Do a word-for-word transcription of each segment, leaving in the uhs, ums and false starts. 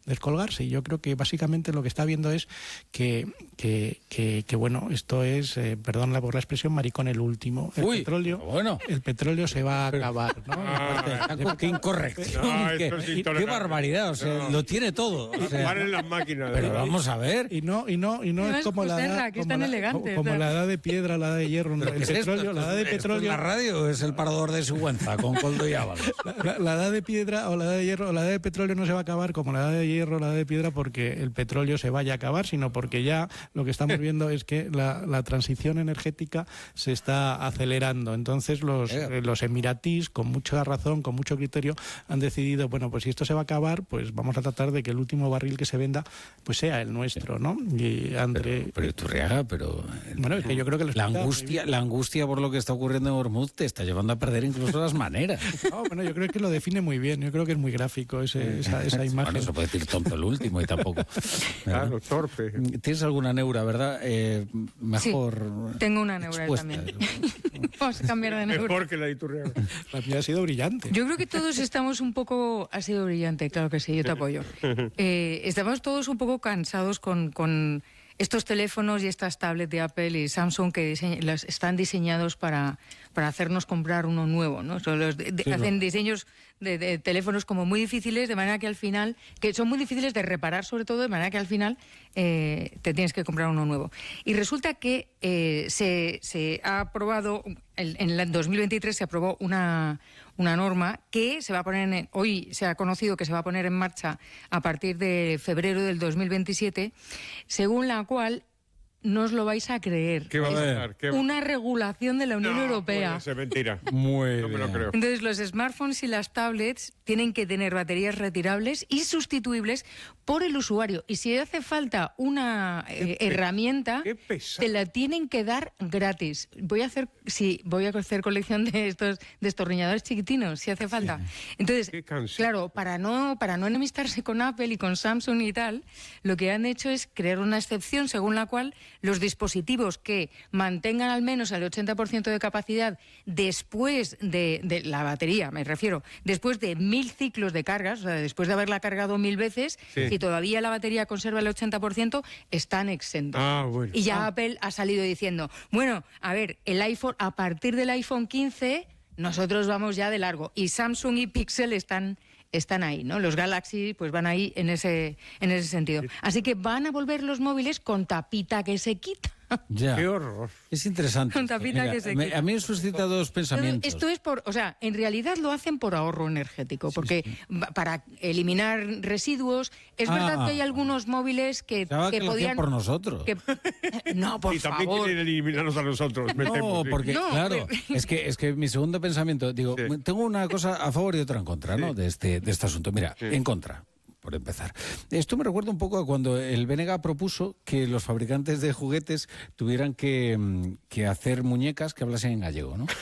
descolgarse. Y yo creo que básicamente lo que está viendo es que, que, que, que bueno, esto es, eh, perdón por la expresión, maricón el último. El Uy, petróleo, bueno. el petróleo se va a acabar, ¿no? Ah, qué incorrección. No, qué, esto es qué intolerable. barbaridad, o sea, No. lo tiene todo. O sea, Paren las máquinas. pero ¿verdad? vamos a ver. Y no, y no, y no No es es como la Joserra, edad, que es como tan la, elegante, como o sea. la edad de piedra, la edad de hierro, ¿Pero el qué es esto? petróleo, la edad de ¿Esto es petróleo. la radio es el parador de Sigüenza con Coldo y Ábalos? La, la- la edad de piedra o la edad de hierro o la edad de petróleo no se va a acabar como la edad de hierro o la edad de piedra porque el petróleo se vaya a acabar, sino porque ya lo que estamos viendo es que la, la transición energética se está acelerando. Entonces los, eh, los emiratís, con mucha razón, con mucho criterio, han decidido, bueno, pues si esto se va a acabar, pues vamos a tratar de que el último barril que se venda pues sea el nuestro, ¿no? Y André... Pero, pero Iturriaga, pero... Bueno, es que yo creo que lo La explica muy angustia, bien. la angustia por lo que está ocurriendo en Hormuz te está llevando a perder incluso las maneras. No, bueno, yo creo que lo define muy bien. Yo creo que es muy gráfico ese, esa, esa imagen. Bueno, se puede decir tonto el último y tampoco. ¿verdad? Claro, torpe. Tienes alguna neura, ¿verdad? Eh, mejor. Sí, tengo una neura expuesta. también. Vamos a cambiar de neura. Mejor que la de Iturriaga. La mía ha sido brillante. Yo creo que todos estamos un poco... Ha sido brillante, claro que sí, yo te apoyo. Eh, estamos todos un poco cansados con, con estos teléfonos y estas tablets de Apple y Samsung que dise- las están diseñados para, para hacernos comprar uno nuevo, ¿no? Son los de- de- Sí, hacen no. diseños de, de teléfonos como muy difíciles, de manera que al final, que son muy difíciles de reparar sobre todo, de manera que al final eh, te tienes que comprar uno nuevo. Y resulta que eh, se, se ha aprobado, el- en el dos mil veintitrés se aprobó una, una norma que se va a poner, en, hoy se ha conocido que se va a poner en marcha a partir de febrero del dos mil veintisiete, según la cual, no os lo vais a creer, ¿Qué va a A ver. pasar? ¿Qué va- una regulación de la Unión No, Europea. puede ser mentira. Muy No me lo bien. creo. Entonces, los smartphones y las tablets tienen que tener baterías retirables y sustituibles por el usuario. Y si hace falta una eh, pe- herramienta, qué pesado. te la tienen que dar gratis. Voy a hacer, sí, voy a hacer colección de estos destornilladores chiquitinos, si hace falta. Entonces, Qué cansino. claro, para no, para no enemistarse con Apple y con Samsung y tal, lo que han hecho es crear una excepción según la cual los dispositivos que mantengan al menos el ochenta por ciento de capacidad después de, de la batería, me refiero, después de mil ciclos de cargas, o sea, después de haberla cargado mil veces, Sí. y todavía la batería conserva el ochenta por ciento, están exentos. Ah, bueno. Y ya Ah. Apple ha salido diciendo, bueno, a ver, el iPhone, a partir del iPhone quince, nosotros vamos ya de largo. Y Samsung y Pixel están, están ahí, ¿no? Los Galaxy pues van ahí en ese, en ese sentido. Así que van a volver los móviles con tapita que se quita. Ya. Qué horror. Es interesante. Con tapita Mira, que se me- quita. a mí me suscita dos pensamientos. Esto es por, o sea, en realidad lo hacen por ahorro energético, porque va- para eliminar residuos, es Ah. verdad que hay algunos móviles que, Pensaba que que lo hacían podían... por nosotros. que- no, por y también favor. quieren eliminarnos a nosotros. me temo, No, sí. porque No, claro, pero- es que es que mi segundo pensamiento, digo, Sí. tengo una cosa a favor y otra en contra, ¿no? Sí. De este de este asunto. Mira, Sí. en contra. Por empezar. Esto me recuerda un poco a cuando el B N G propuso que los fabricantes de juguetes tuvieran que, mm, que hacer muñecas que hablasen en gallego, ¿no?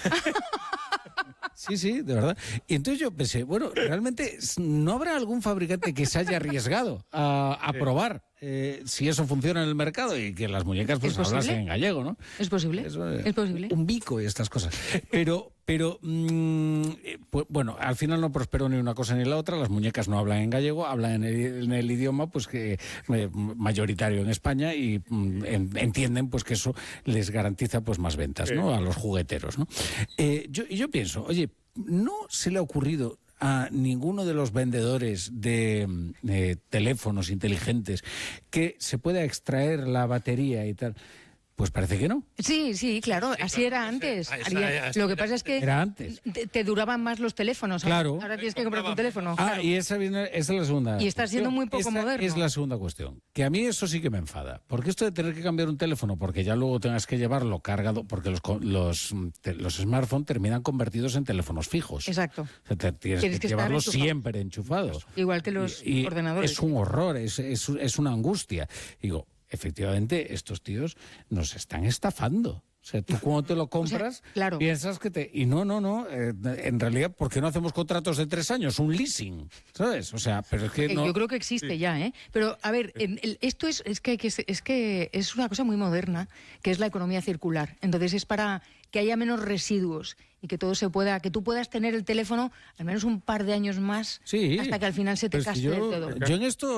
Sí, sí, de verdad. Y entonces yo pensé, bueno, realmente no habrá algún fabricante que se haya arriesgado a, a probar eh, si eso funciona en el mercado y que las muñecas pues ¿Es posible? hablasen en gallego, ¿no? ¿Es posible? Eso, eh, ¿Es posible? Un bico y estas cosas. Pero, pero mm, eh, pues, bueno, al final no prosperó ni una cosa ni la otra. Las muñecas no hablan en gallego, hablan en el, en el idioma pues que eh, mayoritario en España y mm, en- entienden pues que eso les garantiza pues más ventas, ¿no? A los jugueteros, ¿no? Eh, yo, y yo pienso, oye, ¿no se le ha ocurrido a ninguno de los vendedores de, de teléfonos inteligentes que se pueda extraer la batería y tal? Pues parece que no. Sí, sí, claro, así era antes. Ah, esa- Haría- esa- Lo que pasa es que Era antes. te, te duraban más los teléfonos. Claro. Ahora tienes que comprar un teléfono. Ah, claro. y esa, viene, esa es la segunda. Y está siendo cuestión. muy poco Esa moderno. Es la segunda cuestión. Que a mí eso sí que me enfada. Porque esto de tener que cambiar un teléfono, porque ya luego tengas que llevarlo cargado, porque los, co- los, te- los smartphones terminan convertidos en teléfonos fijos. Exacto. O sea, te- tienes Tienes que, que estar llevarlos enchufado. siempre enchufados. Igual que los Y- y ordenadores. Es un horror, es, es, es una angustia. Digo, efectivamente, estos tíos nos están estafando. O sea, tú cuando te lo compras, claro. piensas que te... Y no, no, no. eh, en realidad, ¿por qué no hacemos contratos de tres años? Un leasing, ¿sabes? O sea, pero es que Eh, no... Yo creo que existe ya, ¿eh? Pero, a ver, en- el- esto es, es, que, hay que se- es que es una cosa muy moderna, que es la economía circular. Entonces es para que haya menos residuos y que todo se pueda, que tú puedas tener el teléfono al menos un par de años más Sí. hasta que al final se te Pero es que castre yo, todo. yo en esto